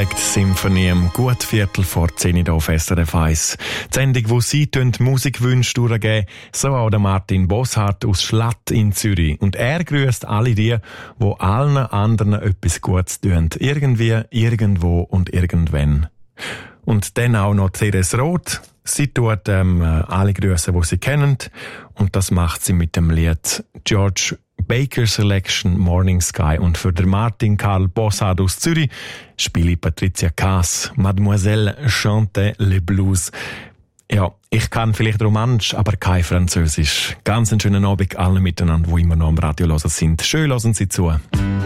Symphony am gut Viertel vor 10 Uhr auf SRF 1. Die Sendung, wo Sie Musikwünsche durchgeben, so auch der Martin Bosshardt aus Schlatt in Zürich. Und er grüßt alle die allen anderen etwas Gutes tun. Irgendwie, irgendwo und irgendwann. Und dann auch noch Therese Roth. Sie tut alle Grüße, die sie kennen. Und das macht sie mit dem Lied George Baker Selection Morning Sky. Und für den Martin Karl Bosshardt aus Zürich spiele ich Patricia Kaas, Mademoiselle chante le blues. Ja, ich kann vielleicht Romansch, aber kein Französisch. Ganz einen schönen Abend allen miteinander, die immer noch am Radio hören sind. Schön hören Sie zu.